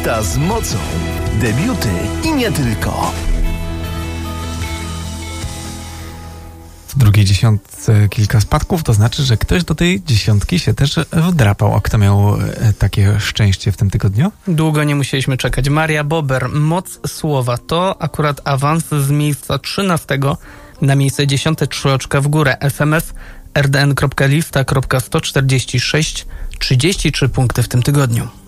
Lista z mocą. Debiuty i nie tylko. W drugiej dziesiątce kilka spadków, to znaczy, że ktoś do tej dziesiątki się też wdrapał. A kto miał takie szczęście w tym tygodniu? Długo nie musieliśmy czekać. Maria Bober, Moc Słowa. To akurat awans z miejsca 13 na miejsce 10, 3 oczka w górę. SMS rdn.lista.146, 33 punkty w tym tygodniu.